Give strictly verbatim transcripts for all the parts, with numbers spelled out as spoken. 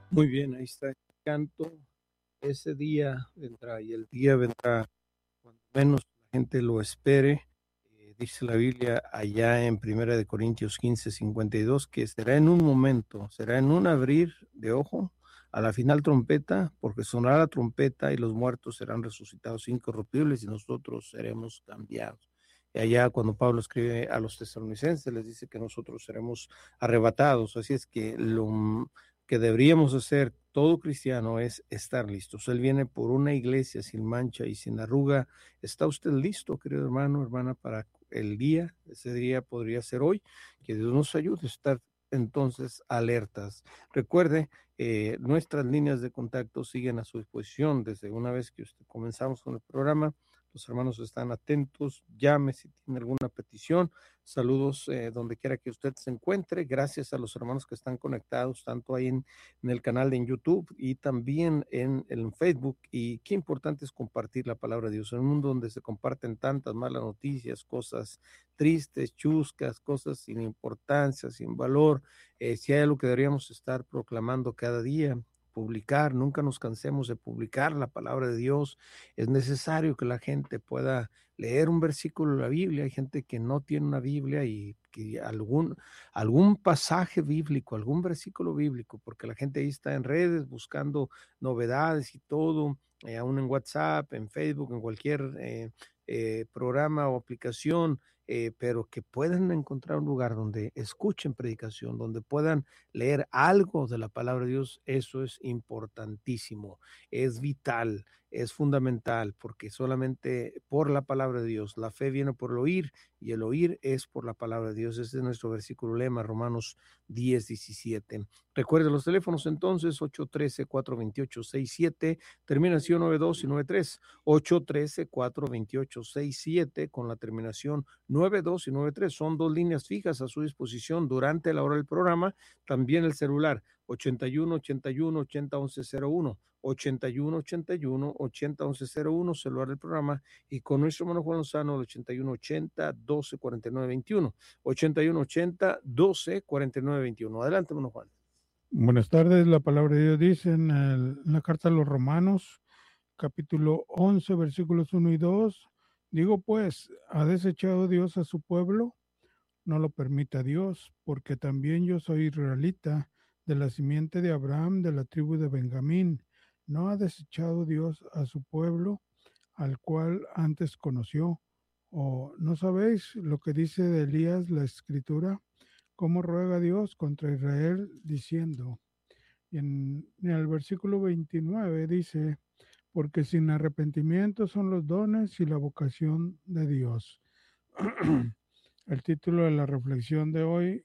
Muy bien, ahí está el canto. Ese día vendrá y el día vendrá cuando menos la gente lo espere. Eh, dice la Biblia allá en Primera de Corintios quince cincuenta y dos que será en un momento, será en un abrir de ojo, a la final trompeta, porque sonará la trompeta y los muertos serán resucitados incorruptibles y nosotros seremos cambiados. Y allá cuando Pablo escribe a los tesalonicenses les dice que nosotros seremos arrebatados. Así es que lo que deberíamos hacer todo cristiano es estar listos. Él viene por una iglesia sin mancha y sin arruga. ¿Está usted listo, querido hermano, hermana, para el día? Ese día podría ser hoy. Que Dios nos ayude a estar entonces alertas. Recuerde, eh, nuestras líneas de contacto siguen a su disposición desde una vez que usted comenzamos con el programa. Los hermanos están atentos. Llame si tiene alguna petición. Saludos eh, donde quiera que usted se encuentre. Gracias a los hermanos que están conectados, tanto ahí en, en el canal de YouTube y también en, en Facebook. Y qué importante es compartir la palabra de Dios en un mundo donde se comparten tantas malas noticias, cosas tristes, chuscas, cosas sin importancia, sin valor. Eh, si hay algo que deberíamos estar proclamando cada día, publicar, nunca nos cansemos de publicar la palabra de Dios. Es necesario que la gente pueda leer un versículo de la Biblia. Hay gente que no tiene una Biblia y que algún, algún pasaje bíblico, algún versículo bíblico, porque la gente ahí está en redes buscando novedades y todo, eh, aún en WhatsApp, en Facebook, en cualquier eh, eh, programa o aplicación, eh, pero que puedan encontrar un lugar donde escuchen predicación, donde puedan leer algo de la palabra de Dios. Eso es importantísimo, es vital, es fundamental, porque solamente por la palabra de Dios, la fe viene por el oír y el oír es por la palabra de Dios. Ese es nuestro versículo lema, Romanos diez diecisiete. Recuerde los teléfonos entonces, ocho uno tres, cuatro dos ocho, seis siete, terminación nueve dos y nueve tres, ocho uno tres, cuatro dos ocho, seis siete con la terminación nueve dos y nueve tres. Son dos líneas fijas a su disposición durante la hora del programa. También el celular ochenta y uno, ochenta y uno, ochenta, once cero uno, ochenta y uno, ochenta y uno, ochenta, once cero uno, celular del programa, y con nuestro hermano Juan Lozano, el ochenta y uno, ochenta, doce, cuarenta y nueve, veintiuno, ochenta y uno, ochenta, doce, cuarenta y nueve, veintiuno. Adelante, hermano Juan. Buenas tardes, la palabra de Dios dice en, el, en la carta a los Romanos, capítulo once, versículos uno y dos, digo pues, ¿ha desechado Dios a su pueblo? No lo permita Dios, porque también yo soy israelita, de la simiente de Abraham, de la tribu de Benjamín. ¿No ha desechado Dios a su pueblo, al cual antes conoció? ¿O no sabéis lo que dice de Elías la escritura? ¿Cómo ruega Dios contra Israel diciendo? Y en, en el versículo veintinueve dice, porque sin arrepentimiento son los dones y la vocación de Dios. El título de la reflexión de hoy,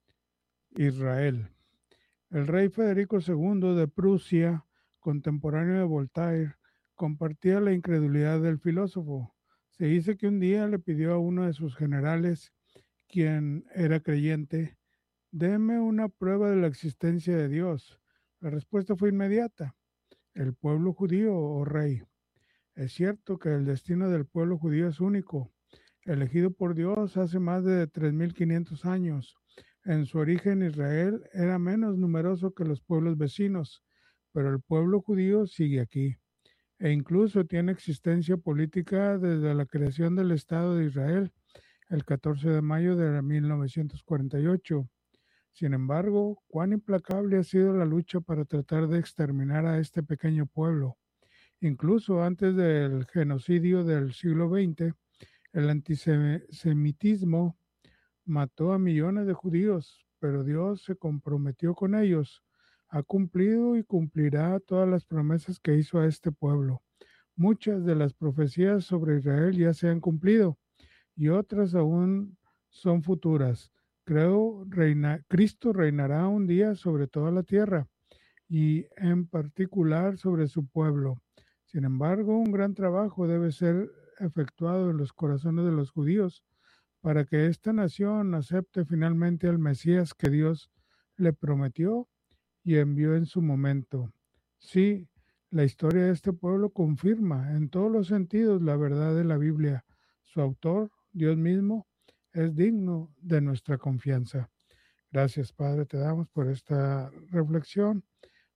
Israel. El rey Federico segundo de Prusia, contemporáneo de Voltaire, compartía la incredulidad del filósofo. Se dice que un día le pidió a uno de sus generales, quien era creyente, deme una prueba de la existencia de Dios. La respuesta fue inmediata. El pueblo judío, oh rey. Es cierto que el destino del pueblo judío es único, elegido por Dios hace más de tres mil quinientos años. En su origen Israel era menos numeroso que los pueblos vecinos, pero el pueblo judío sigue aquí e incluso tiene existencia política desde la creación del Estado de Israel el catorce de mayo de mil novecientos cuarenta y ocho. Sin embargo, cuán implacable ha sido la lucha para tratar de exterminar a este pequeño pueblo. Incluso antes del genocidio del siglo veinte, el antisemitismo mató a millones de judíos, pero Dios se comprometió con ellos. Ha cumplido y cumplirá todas las promesas que hizo a este pueblo. Muchas de las profecías sobre Israel ya se han cumplido y otras aún son futuras. Creo reina, Cristo reinará un día sobre toda la tierra y en particular sobre su pueblo. Sin embargo, un gran trabajo debe ser efectuado en los corazones de los judíos para que esta nación acepte finalmente al Mesías que Dios le prometió y envió en su momento. Sí, la historia de este pueblo confirma en todos los sentidos la verdad de la Biblia. Su autor, Dios mismo, es digno de nuestra confianza. Gracias, Padre, te damos por esta reflexión.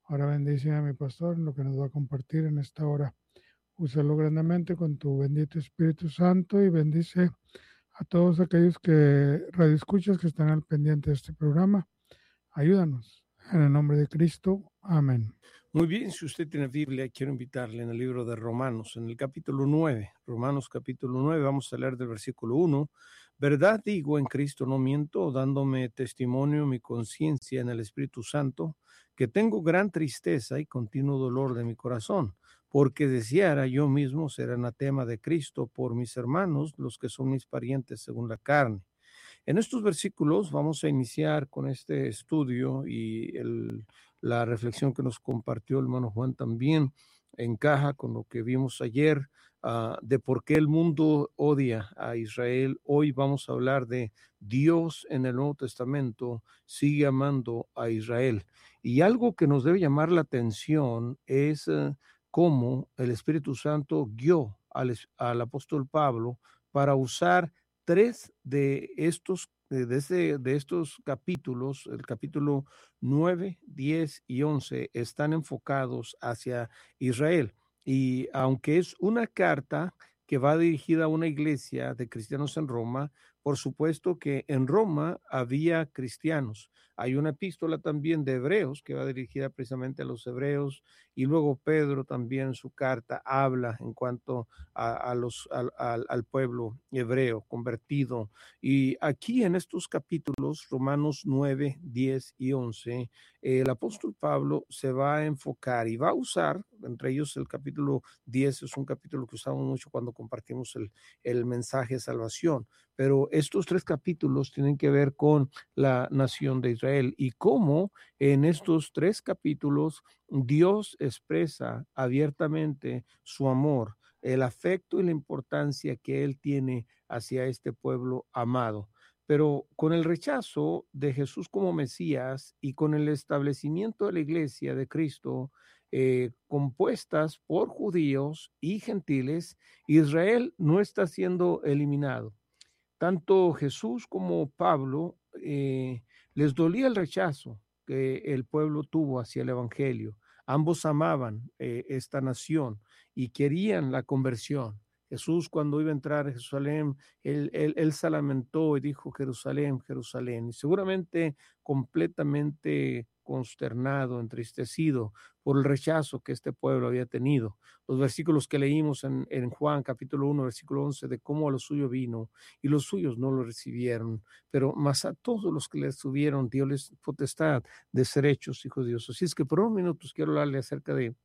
Ahora bendice a mi pastor en lo que nos va a compartir en esta hora. Úsalo grandemente con tu bendito Espíritu Santo y bendice a todos aquellos que radioescuchas que están al pendiente de este programa. Ayúdanos. En el nombre de Cristo. Amén. Muy bien, si usted tiene Biblia, quiero invitarle en el libro de Romanos, en el capítulo nueve, Romanos capítulo nueve, vamos a leer del versículo uno. Verdad digo, en Cristo no miento, dándome testimonio mi conciencia en el Espíritu Santo, que tengo gran tristeza y continuo dolor de mi corazón, porque deseara yo mismo ser anatema de Cristo por mis hermanos, los que son mis parientes según la carne. En estos versículos vamos a iniciar con este estudio y el, la reflexión que nos compartió el hermano Juan también encaja con lo que vimos ayer uh, de por qué el mundo odia a Israel. Hoy vamos a hablar de Dios en el Nuevo Testamento sigue amando a Israel. Y algo que nos debe llamar la atención es uh, cómo el Espíritu Santo guió al, al apóstol Pablo para usar tres de estos, de, este, de estos capítulos, el capítulo nueve, diez y once, están enfocados hacia Israel. Y aunque es una carta que va dirigida a una iglesia de cristianos en Roma, por supuesto que en Roma había cristianos. Hay una epístola también de Hebreos que va dirigida precisamente a los hebreos, y luego Pedro también en su carta habla en cuanto a, a los, a, a, al pueblo hebreo convertido. Y aquí en estos capítulos, Romanos nueve, diez y once, eh, el apóstol Pablo se va a enfocar y va a usar, entre ellos el capítulo diez es un capítulo que usamos mucho cuando compartimos el, el mensaje de salvación, pero estos tres capítulos tienen que ver con la nación de Israel y cómo en estos tres capítulos Dios expresa abiertamente su amor, el afecto y la importancia que él tiene hacia este pueblo amado. Pero con el rechazo de Jesús como Mesías y con el establecimiento de la iglesia de Cristo, eh, compuestas por judíos y gentiles, Israel no está siendo eliminado. Tanto Jesús como Pablo eh, les dolía el rechazo que el pueblo tuvo hacia el evangelio. Ambos amaban eh, esta nación y querían la conversión. Jesús, cuando iba a entrar a Jerusalén, él, él, él se lamentó y dijo: Jerusalén, Jerusalén, y seguramente completamente consternado, entristecido por el rechazo que este pueblo había tenido. Los versículos que leímos en, en Juan capítulo uno, versículo once, de cómo a lo suyo vino y los suyos no lo recibieron, pero más a todos los que le tuvieron dio les potestad de ser hechos hijos de Dios. Así es que por unos minutos quiero hablarle acerca de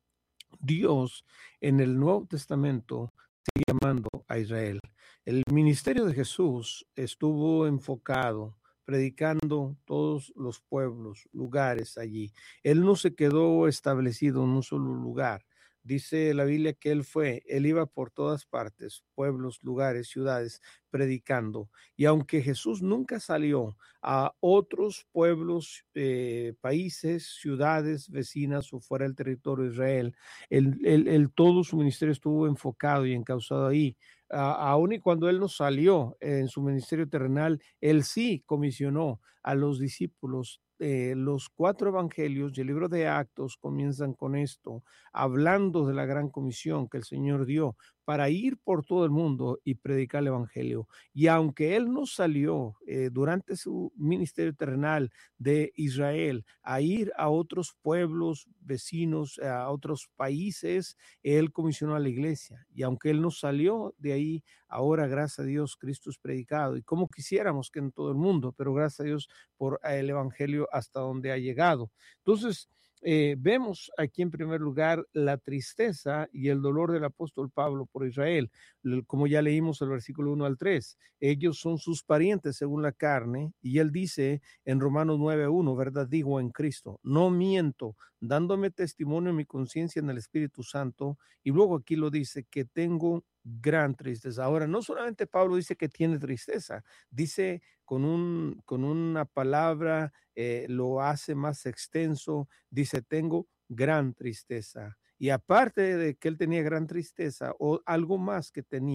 Dios en el Nuevo Testamento sigue amando a Israel. El ministerio de Jesús estuvo enfocado predicando todos los pueblos, lugares allí. Él no se quedó establecido en un solo lugar. Dice la Biblia que él fue, él iba por todas partes, pueblos, lugares, ciudades, predicando. Y aunque Jesús nunca salió a otros pueblos, eh, países, ciudades vecinas o fuera del territorio de Israel, él, él, él, todo su ministerio estuvo enfocado y encauzado ahí. Uh, aún y cuando él no salió en su ministerio terrenal, él sí comisionó a los discípulos. Eh, los cuatro evangelios y el libro de Actos comienzan con esto, hablando de la gran comisión que el Señor dio para ir por todo el mundo y predicar el evangelio. Y aunque él no salió eh, durante su ministerio terrenal de Israel a ir a otros pueblos vecinos, a otros países, él comisionó a la iglesia. Y aunque él no salió de ahí, ahora, gracias a Dios, Cristo es predicado. Y como quisiéramos que en todo el mundo, pero gracias a Dios por el evangelio hasta donde ha llegado. Entonces, Eh, vemos aquí en primer lugar la tristeza y el dolor del apóstol Pablo por Israel, como ya leímos el versículo uno al tres. Ellos son sus parientes según la carne, y él dice en Romanos nueve uno, verdad digo en Cristo, no miento, dándome testimonio en mi conciencia en el Espíritu Santo, y luego aquí lo dice, que tengo gran tristeza. Ahora, no solamente Pablo dice que tiene tristeza, dice con, un, con una palabra, eh, lo hace más extenso, dice, tengo gran tristeza. Y aparte de que él tenía gran tristeza, o algo más que tenía,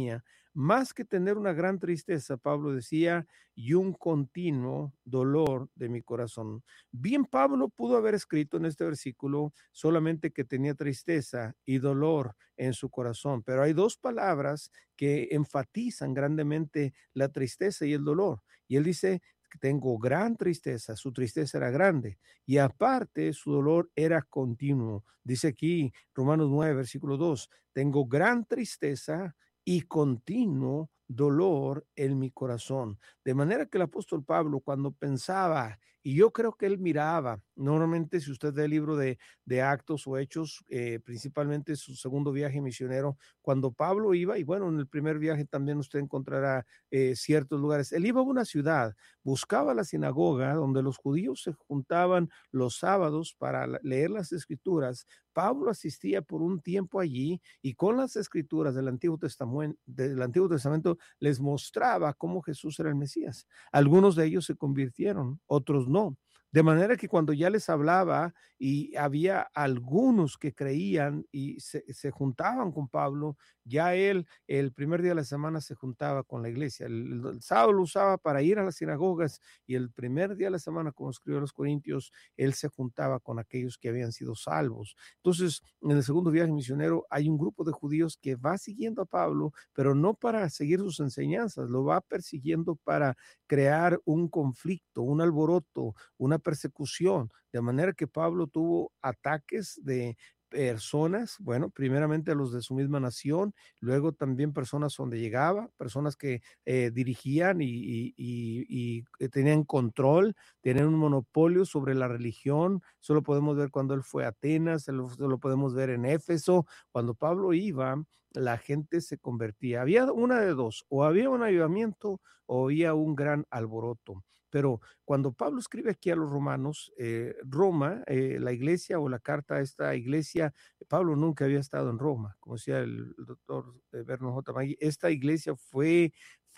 Más que tener una gran tristeza, Pablo decía, y un continuo dolor de mi corazón. Bien, Pablo pudo haber escrito en este versículo solamente que tenía tristeza y dolor en su corazón, pero hay dos palabras que enfatizan grandemente la tristeza y el dolor. Y él dice que tengo gran tristeza, su tristeza era grande y aparte su dolor era continuo. Dice aquí Romanos nueve, versículo dos, tengo gran tristeza y continuo dolor en mi corazón. De manera que el apóstol Pablo, cuando pensaba, y yo creo que él miraba, normalmente si usted ve el libro de, de Actos o Hechos, eh, principalmente su segundo viaje misionero, cuando Pablo iba, y bueno, en el primer viaje también usted encontrará eh, ciertos lugares, él iba a una ciudad, buscaba la sinagoga donde los judíos se juntaban los sábados para leer las escrituras. Pablo asistía por un tiempo allí y con las escrituras del Antiguo Testamento, del Antiguo Testamento les mostraba cómo Jesús era el Mesías. Algunos de ellos se convirtieron, otros no. De manera que cuando ya les hablaba y había algunos que creían y se, se juntaban con Pablo, ya él el primer día de la semana se juntaba con la iglesia. El, el sábado lo usaba para ir a las sinagogas y el primer día de la semana, como escribió los Corintios, él se juntaba con aquellos que habían sido salvos. Entonces, en el segundo viaje misionero hay un grupo de judíos que va siguiendo a Pablo, pero no para seguir sus enseñanzas, lo va persiguiendo para crear un conflicto, un alboroto, una persecución, de manera que Pablo tuvo ataques de personas, bueno, primeramente a los de su misma nación, luego también personas donde llegaba, personas que eh, dirigían y, y, y, y tenían control, tenían un monopolio sobre la religión. Eso lo podemos ver cuando él fue a Atenas, eso lo podemos ver en Éfeso. Cuando Pablo iba, la gente se convertía. Había una de dos, o había un avivamiento o había un gran alboroto. Pero cuando Pablo escribe aquí a los romanos, eh, Roma, eh, la iglesia o la carta a esta iglesia, Pablo nunca había estado en Roma, como decía el, el doctor Berno J. Magui, esta iglesia fue,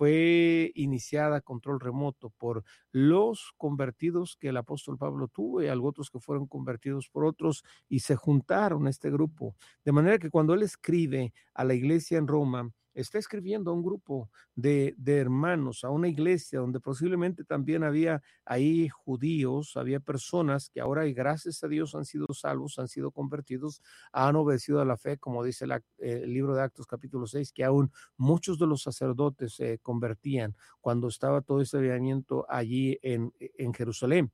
fue iniciada a control remoto por los convertidos que el apóstol Pablo tuvo y algo otros que fueron convertidos por otros y se juntaron a este grupo. De manera que cuando él escribe a la iglesia en Roma, está escribiendo a un grupo de, de hermanos, a una iglesia donde posiblemente también había ahí judíos, había personas que ahora, y gracias a Dios, han sido salvos, han sido convertidos, han obedecido a la fe, como dice la, eh, el libro de Actos capítulo seis, que aún muchos de los sacerdotes se eh, convertían cuando estaba todo ese avivamiento allí en, en Jerusalén.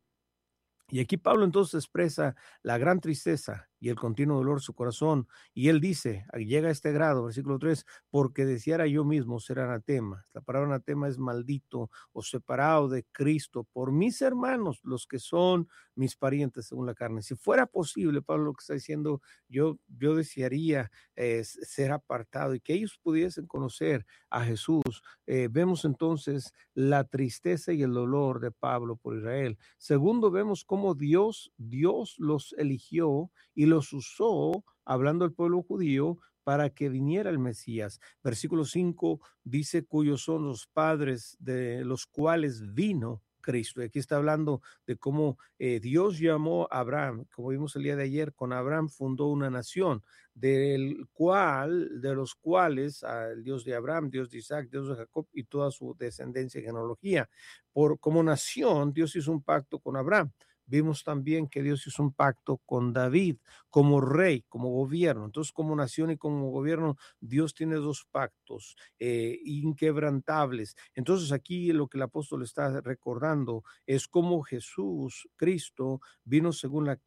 Y aquí Pablo entonces expresa la gran tristeza y el continuo dolor de su corazón. Y él dice, llega a este grado, versículo tres, porque deseara yo mismo ser anatema. La palabra anatema es maldito o separado de Cristo por mis hermanos, los que son mis parientes según la carne. Si fuera posible, Pablo lo que está diciendo, yo, yo desearía eh, ser apartado y que ellos pudiesen conocer a Jesús. Eh, vemos entonces la tristeza y el dolor de Pablo por Israel. Segundo, vemos cómo Dios, Dios los eligió y los usó, hablando al pueblo judío, para que viniera el Mesías. Versículo cinco dice, cuyos son los padres de los cuales vino Cristo. Y aquí está hablando de cómo eh, Dios llamó a Abraham, como vimos el día de ayer, con Abraham fundó una nación, del cual, de los cuales, ah, el Dios de Abraham, Dios de Isaac, Dios de Jacob y toda su descendencia y genealogía. Por, como nación, Dios hizo un pacto con Abraham. Vimos también que Dios hizo un pacto con David como rey, como gobierno. Entonces, como nación y como gobierno, Dios tiene dos pactos eh, inquebrantables. Entonces, aquí lo que el apóstol está recordando es cómo Jesús, Cristo, vino según la